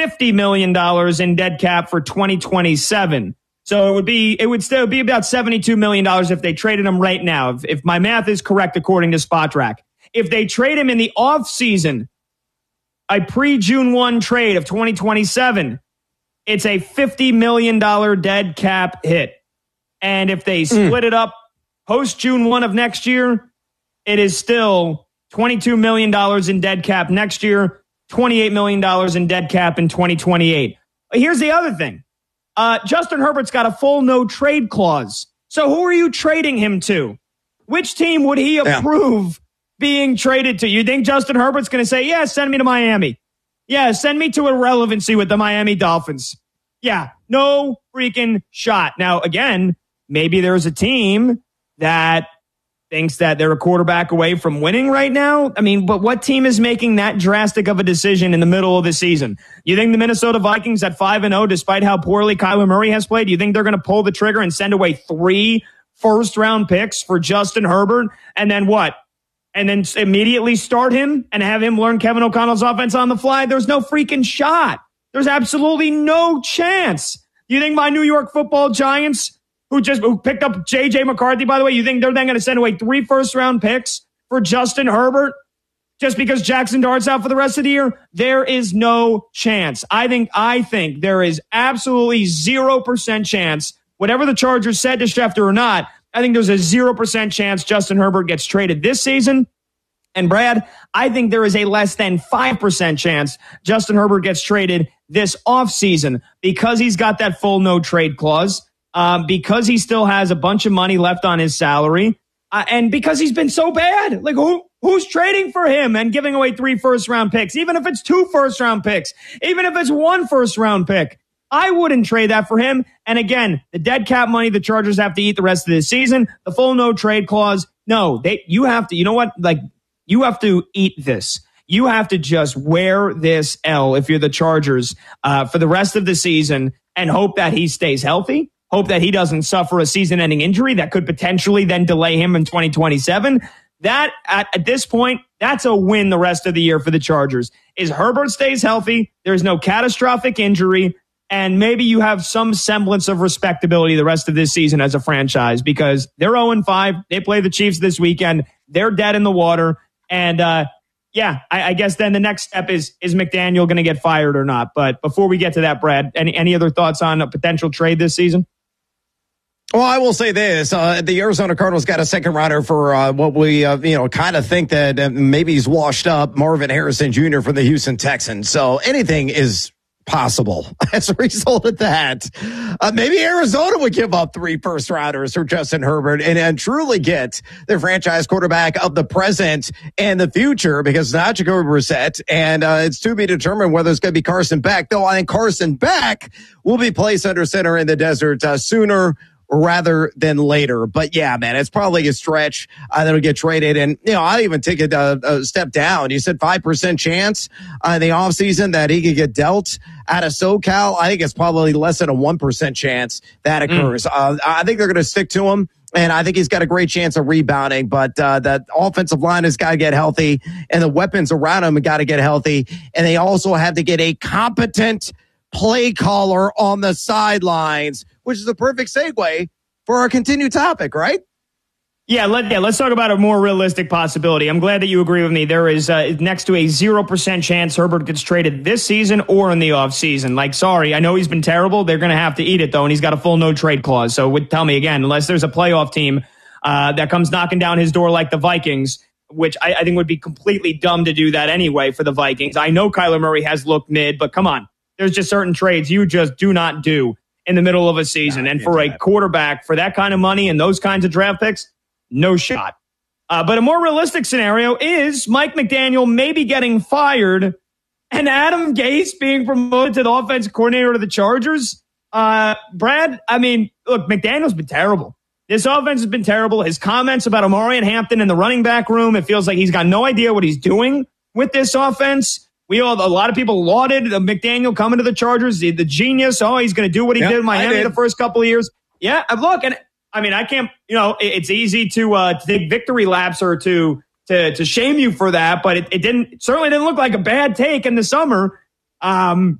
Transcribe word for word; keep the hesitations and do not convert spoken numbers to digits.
fifty million dollars in dead cap for twenty twenty-seven. So it would be, it would still be about seventy-two million dollars if they traded him right now. If, if my math is correct, according to Spotrac. If they trade him in the off season, a pre-June first trade of twenty twenty-seven, it's a fifty million dollars dead cap hit. And if they split mm. it up post-June first of next year, it is still twenty-two million dollars in dead cap next year, twenty-eight million dollars in dead cap in twenty twenty-eight. Here's the other thing. Uh, Justin Herbert's got a full no-trade clause. So who are you trading him to? Which team would he approve yeah. being traded to? You think Justin Herbert's going to say, yeah, send me to Miami. Yeah, send me to irrelevancy with the Miami Dolphins. Yeah, no freaking shot. Now, again, maybe there's a team that thinks that they're a quarterback away from winning right now. I mean, but what team is making that drastic of a decision in the middle of the season? You think the Minnesota Vikings at five and oh, despite how poorly Kyler Murray has played, you think they're going to pull the trigger and send away three first-round picks for Justin Herbert? And then what? And then immediately start him and have him learn Kevin O'Connell's offense on the fly? There's no freaking shot. There's absolutely no chance. You think my New York Football Giants, who just who picked up J J McCarthy, by the way, you think they're then going to send away three first-round picks for Justin Herbert just because Jackson Dart's out for the rest of the year? There is no chance. I think I think there is absolutely zero percent chance, whatever the Chargers said to Schefter or not, I think there's a zero percent chance Justin Herbert gets traded this season. And Brad, I think there is a less than five percent chance Justin Herbert gets traded this offseason because he's got that full no-trade clause, um, because he still has a bunch of money left on his salary, uh, and because he's been so bad. Like, who who's trading for him and giving away three first-round picks, even if it's two first-round picks, even if it's one first-round pick? I wouldn't trade that for him. And again, the dead cap money the Chargers have to eat the rest of this season, the full no-trade clause, no, they you have to, you know what, like, you have to eat this. You have to just wear this L if you're the Chargers uh, for the rest of the season and hope that he stays healthy, hope that he doesn't suffer a season-ending injury that could potentially then delay him in twenty twenty-seven. That, at, at this point, that's a win the rest of the year for the Chargers. Is Herbert stays healthy, there's no catastrophic injury, and maybe you have some semblance of respectability the rest of this season as a franchise because they're oh and five. They play the Chiefs this weekend. They're dead in the water. And, uh, yeah, I, I guess then the next step is, is McDaniel going to get fired or not? But before we get to that, Brad, any, any other thoughts on a potential trade this season? Well, I will say this. Uh, the Arizona Cardinals got a second rounder for uh, what we, uh, you know, kind of think that uh, maybe he's washed up, Marvin Harrison Junior from the Houston Texans. So anything is possible as a result of that. Uh, maybe Arizona would give up three first rounders for Justin Herbert and, and truly get the franchise quarterback of the present and the future, because it's not Jacoby Brissett, and uh, it's to be determined whether it's going to be Carson Beck, though I think Carson Beck will be placed under center in the desert uh, sooner rather than later. But yeah, man, it's probably a stretch uh, that'll get traded. And, you know, I even take it a, a step down. You said five percent chance uh, in the offseason that he could get dealt out of SoCal. I think it's probably less than a one percent chance that occurs. Mm. Uh, I think they're going to stick to him. And I think he's got a great chance of rebounding, but uh, that offensive line has got to get healthy, and the weapons around him have got to get healthy. And they also have to get a competent play caller on the sidelines, which is a perfect segue for our continued topic, right? Yeah, let, yeah, let's talk about a more realistic possibility. I'm glad that you agree with me. There is uh, next to a zero percent chance Herbert gets traded this season or in the offseason. Like, sorry, I know he's been terrible. They're going to have to eat it, though, and he's got a full no-trade clause. So would tell me again, unless there's a playoff team uh, that comes knocking down his door like the Vikings, which I, I think would be completely dumb to do that anyway for the Vikings. I know Kyler Murray has looked mid, but come on. There's just certain trades you just do not do in the middle of a season. No, and for a that. quarterback, for that kind of money and those kinds of draft picks, no shot. Uh, but a more realistic scenario is Mike McDaniel maybe getting fired and Adam Gase being promoted to the offensive coordinator of the Chargers. Uh, Brad, I mean, look, McDaniel's been terrible. This offense has been terrible. His comments about Amari and Hampton in the running back room, it feels like he's got no idea what he's doing with this offense. We all, a lot of people lauded McDaniel coming to the Chargers, the, the genius. Oh, he's going to do what he yep, did in Miami did. the first couple of years. Yeah, look, and I mean, I can't, you know, it, it's easy to, uh, to take victory laps or to to to shame you for that, but it, it didn't, it certainly didn't look like a bad take in the summer. Um,